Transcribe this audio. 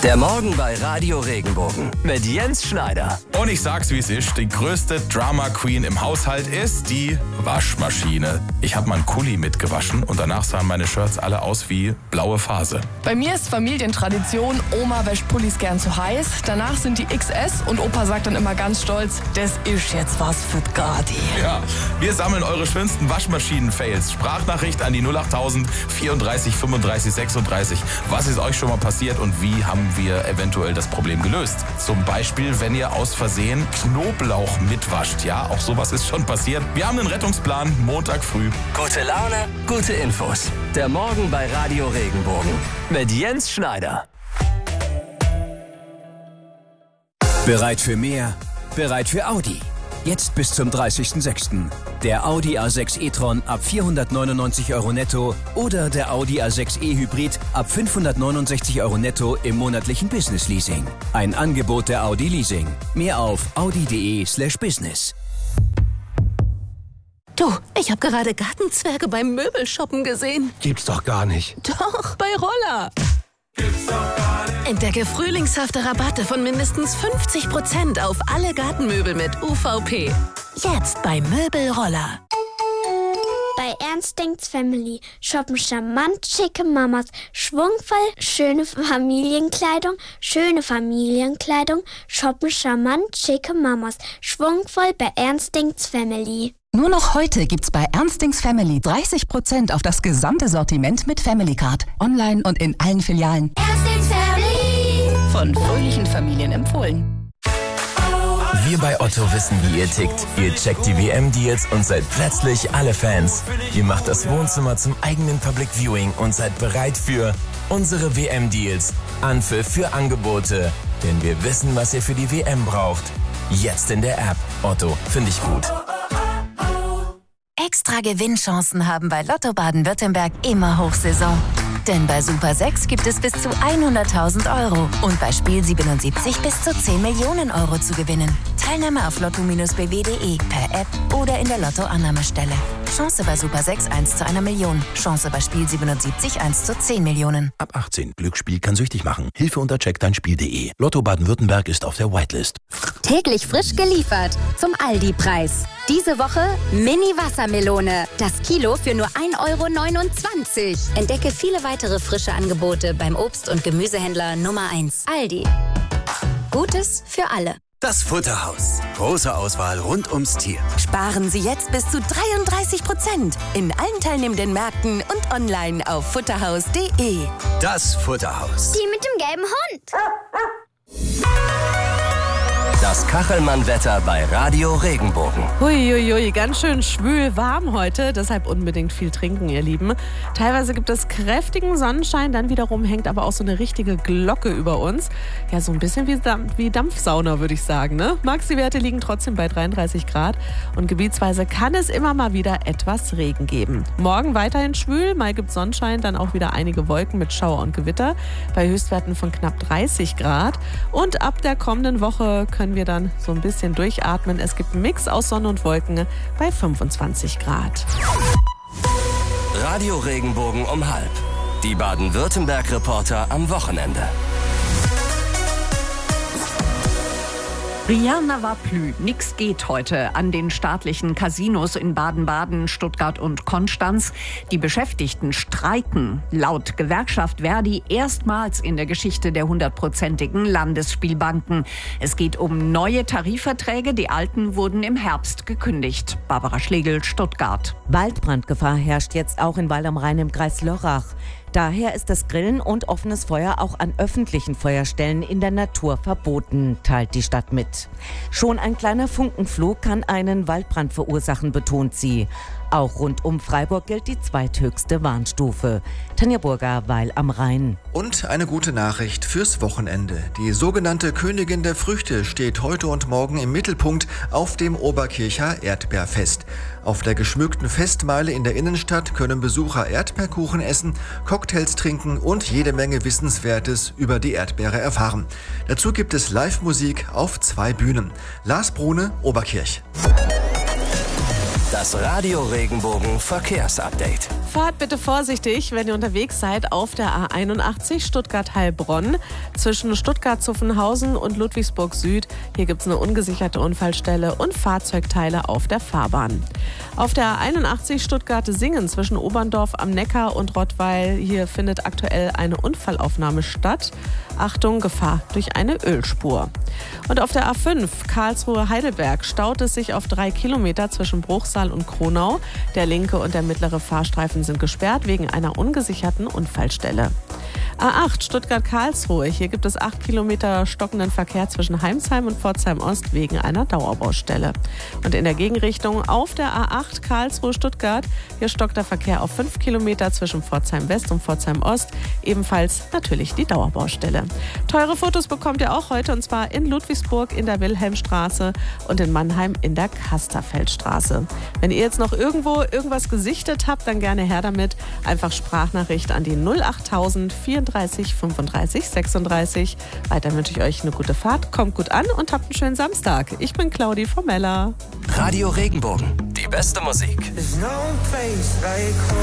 Der Morgen bei Radio Regenbogen mit Jens Schneider. Und ich sag's wie es ist, die größte Drama Queen im Haushalt ist die Waschmaschine. Ich habe mal einen Kuli mitgewaschen und danach sahen meine Shirts alle aus wie blaue Phase. Bei mir ist Familientradition, Oma wäscht Pullis gern zu heiß. Danach sind die XS und Opa sagt dann immer ganz stolz, das ist jetzt was für Gadi. Ja, wir sammeln eure schönsten Waschmaschinen-Fails. Sprachnachricht an die 08000 34 35 36. Was ist euch schon mal passiert und wie haben wir eventuell das Problem gelöst? Zum Beispiel, wenn ihr aus Versehen Knoblauch mitwascht. Ja, auch sowas ist schon passiert. Wir haben einen Rettungsplan, Montag früh. Gute Laune, gute Infos. Der Morgen bei Radio Regenbogen mit Jens Schneider. Bereit für mehr? Bereit für Audi. Jetzt bis zum 30.06. Der Audi A6 e-tron ab 499 € netto oder der Audi A6 e-Hybrid ab 569 € netto im monatlichen Business-Leasing. Ein Angebot der Audi Leasing. Mehr auf audi.de/business. Du, ich habe gerade Gartenzwerge beim Möbelshoppen gesehen. Gibt's doch gar nicht. Doch, bei Roller. Entdecke frühlingshafte Rabatte von mindestens 50% auf alle Gartenmöbel mit UVP. Jetzt bei Möbelroller. Bei Ernst denkt's Family shoppen charmant schicke Mamas, schwungvoll schöne Familienkleidung, shoppen charmant schicke Mamas, schwungvoll bei Ernst denkt's Family. Nur noch heute gibt's bei Ernst denkt's Family 30% auf das gesamte Sortiment mit Family Card. Online und in allen Filialen. Ernst denkt's Family. Von fröhlichen Familien empfohlen. Wir bei Otto wissen, wie ihr tickt. Ihr checkt die WM-Deals und seid plötzlich alle Fans. Ihr macht das Wohnzimmer zum eigenen Public Viewing und seid bereit für unsere WM-Deals. Anpfiff für Angebote. Denn wir wissen, was ihr für die WM braucht. Jetzt in der App. Otto, finde ich gut. Extra Gewinnchancen haben bei Lotto Baden-Württemberg immer Hochsaison. Denn bei Super 6 gibt es bis zu 100.000 € und bei Spiel 77 bis zu 10 Millionen € zu gewinnen. Teilnahme auf lotto-bw.de, per App oder in der Lotto-Annahmestelle. Chance bei Super 6 1 zu 1 Million. Chance bei Spiel 77 1 zu 10 Millionen. Ab 18. Glücksspiel kann süchtig machen. Hilfe unter checkdeinspiel.de. Lotto Baden-Württemberg ist auf der Whitelist. Täglich frisch geliefert zum Aldi-Preis. Diese Woche Mini-Wassermelone. Das Kilo für nur 1,29 €. Entdecke viele weitere frische Angebote beim Obst- und Gemüsehändler Nummer 1. Aldi. Gutes für alle. Das Futterhaus. Große Auswahl rund ums Tier. Sparen Sie jetzt bis zu 33% in allen teilnehmenden Märkten und online auf futterhaus.de. Das Futterhaus. Die mit dem gelben Hund. Das Kachelmann-Wetter bei Radio Regenbogen. Huiuiui, ganz schön schwül warm heute, deshalb unbedingt viel trinken, ihr Lieben. Teilweise gibt es kräftigen Sonnenschein, dann wiederum hängt aber auch so eine richtige Glocke über uns. Ja, so ein bisschen wie Dampfsauna, würde ich sagen, ne? Maxi-Werte liegen trotzdem bei 33 Grad und gebietsweise kann es immer mal wieder etwas Regen geben. Morgen weiterhin schwül, mal gibt Sonnenschein, dann auch wieder einige Wolken mit Schauer und Gewitter bei Höchstwerten von knapp 30 Grad. Und ab der kommenden Woche können wir dann so ein bisschen durchatmen. Es gibt einen Mix aus Sonne und Wolken bei 25 Grad. Radio Regenbogen um 12:30. Die Baden-Württemberg-Reporter am Wochenende. Rien ne va plus. Nix geht heute an den staatlichen Casinos in Baden-Baden, Stuttgart und Konstanz. Die Beschäftigten streiken. Laut Gewerkschaft Verdi erstmals in der Geschichte der 100%igen Landesspielbanken. Es geht um neue Tarifverträge. Die alten wurden im Herbst gekündigt. Barbara Schlegel, Stuttgart. Waldbrandgefahr herrscht jetzt auch in Weil am Rhein im Kreis Lörrach. Daher ist das Grillen und offenes Feuer auch an öffentlichen Feuerstellen in der Natur verboten, teilt die Stadt mit. Schon ein kleiner Funkenflug kann einen Waldbrand verursachen, betont sie. Auch rund um Freiburg gilt die zweithöchste Warnstufe. Tanja Burger, Weil am Rhein. Und eine gute Nachricht fürs Wochenende. Die sogenannte Königin der Früchte steht heute und morgen im Mittelpunkt auf dem Oberkircher Erdbeerfest. Auf der geschmückten Festmeile in der Innenstadt können Besucher Erdbeerkuchen essen, Cocktails trinken und jede Menge Wissenswertes über die Erdbeere erfahren. Dazu gibt es Live-Musik auf 2 Bühnen. Lars Brune, Oberkirch. Das Radio Regenbogen Verkehrsupdate. Fahrt bitte vorsichtig, wenn ihr unterwegs seid auf der A81 Stuttgart-Heilbronn zwischen Stuttgart-Zuffenhausen und Ludwigsburg Süd. Hier gibt es eine ungesicherte Unfallstelle und Fahrzeugteile auf der Fahrbahn. Auf der A81 Stuttgart-Singen zwischen Oberndorf am Neckar und Rottweil. Hier findet aktuell eine Unfallaufnahme statt. Achtung, Gefahr durch eine Ölspur. Und auf der A5 Karlsruhe-Heidelberg staut es sich auf 3 Kilometer zwischen Bruchsal und Kronau. Der linke und der mittlere Fahrstreifen sind gesperrt wegen einer ungesicherten Unfallstelle. A8 Stuttgart-Karlsruhe. Hier gibt es 8 Kilometer stockenden Verkehr zwischen Heimsheim und Pforzheim-Ost wegen einer Dauerbaustelle. Und in der Gegenrichtung auf der A8 Karlsruhe-Stuttgart. Hier stockt der Verkehr auf 5 Kilometer zwischen Pforzheim-West und Pforzheim-Ost. Ebenfalls natürlich die Dauerbaustelle. Teure Fotos bekommt ihr auch heute, und zwar in Ludwigsburg in der Wilhelmstraße und in Mannheim in der Kasterfeldstraße. Wenn ihr jetzt noch irgendwo irgendwas gesichtet habt, dann gerne her damit. Einfach Sprachnachricht an die 08000 34 35 36. Weiter wünsche ich euch eine gute Fahrt, kommt gut an und habt einen schönen Samstag. Ich bin Claudi Formella. Radio Regenbogen, die beste Musik.